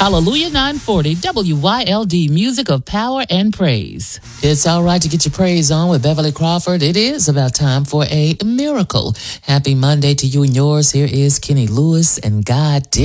Hallelujah 940 WYLD, music of power and praise. It's all right to get your praise on with Beverly Crawford. It is about time for a miracle. Happy Monday to you and yours. Here is Kenny Lewis and God Did.